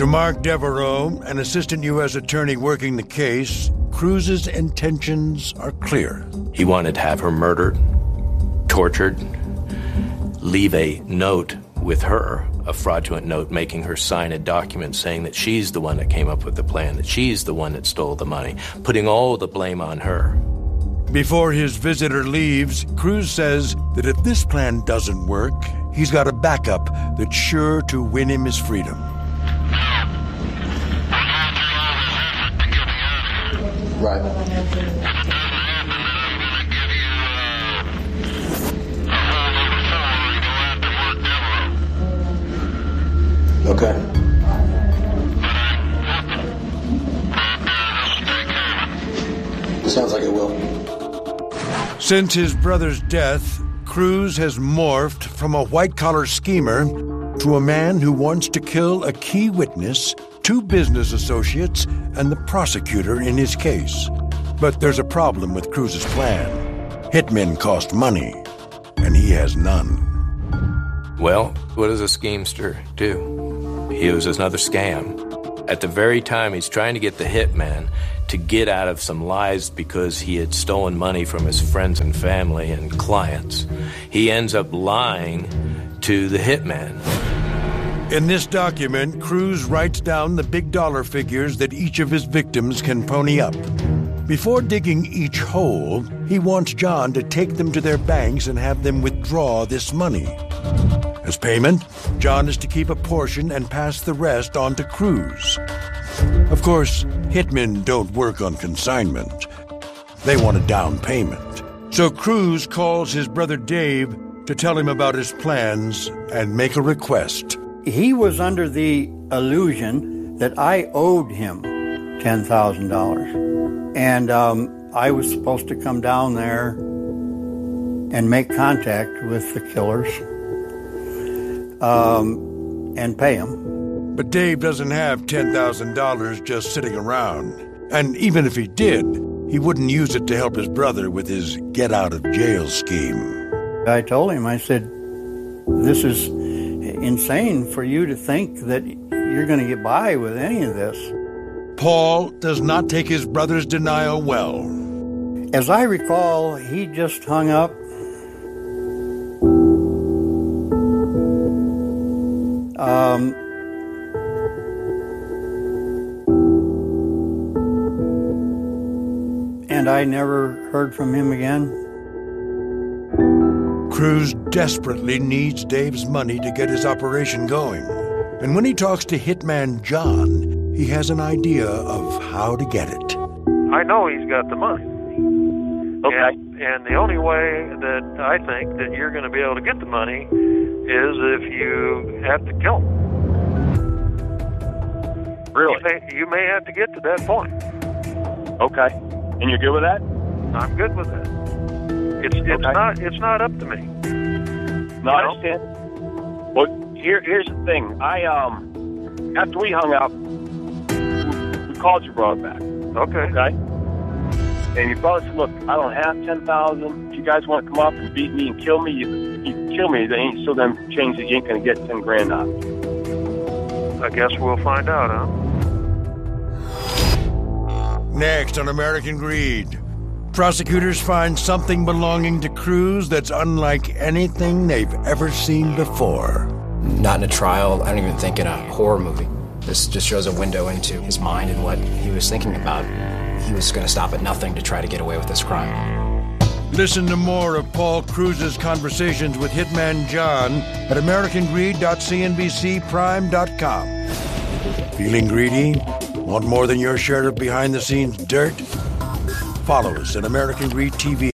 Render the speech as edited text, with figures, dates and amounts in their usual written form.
To Mark Devereaux, an assistant U.S. attorney working the case, Cruz's intentions are clear. He wanted to have her murdered, tortured, leave a note with her, a fraudulent note making her sign a document saying that she's the one that came up with the plan, that she's the one that stole the money, putting all the blame on her. Before his visitor leaves, Cruz says that if this plan doesn't work, he's got a backup that's sure to win him his freedom. Right. Okay. Sounds like it will. Since his brother's death, Cruz has morphed from a white-collar schemer to a man who wants to kill a key witness, 2 business associates, and the prosecutor in his case. But there's a problem with Cruz's plan. Hitmen cost money, and he has none. Well, what does a schemester do? He uses another scam. At the very time he's trying to get the hitman to get out of some lies because he had stolen money from his friends and family and clients, he ends up lying to the hitman. In this document, Cruz writes down the big dollar figures that each of his victims can pony up. Before digging each hole, he wants John to take them to their banks and have them withdraw this money. As payment, John is to keep a portion and pass the rest on to Cruz. Of course, hitmen don't work on consignment. They want a down payment. So Cruz calls his brother Dave to tell him about his plans and make a request. He was under the illusion that I owed him $10,000. And I was supposed to come down there and make contact with the killers and pay them. But Dave doesn't have $10,000 just sitting around. And even if he did, he wouldn't use it to help his brother with his get-out-of-jail scheme. I told him, I said, this is insane for you to think that you're going to get by with any of this. Paul does not take his brother's denial well. As I recall, he just hung up. And I never heard from him again. Cruz desperately needs Dave's money to get his operation going. And when he talks to hitman John, he has an idea of how to get it. I know he's got the money. Okay. And the only way that I think that you're going to be able to get the money is if you have to kill him. Really? You may have to get to that point. Okay. And you're good with that? I'm good with that. It's not up to me. No, I understand. Well, here's the thing. After we hung up, we called your brother back. Okay. And your brother said, look, I don't have $10,000. If you guys want to come up and beat me and kill me, you kill me. They ain't still going to change it. You ain't going to get $10,000 out. I guess we'll find out, huh? Next on American Greed, prosecutors find something belonging to Cruz that's unlike anything they've ever seen before. Not in a trial, I don't even think in a horror movie. This just shows a window into his mind and what he was thinking about. He was going to stop at nothing to try to get away with this crime. Listen to more of Paul Cruz's conversations with Hitman John at AmericanGreed.cnbcprime.com. Feeling greedy? Want more than your share of behind-the-scenes dirt? Follow us at American Greed TV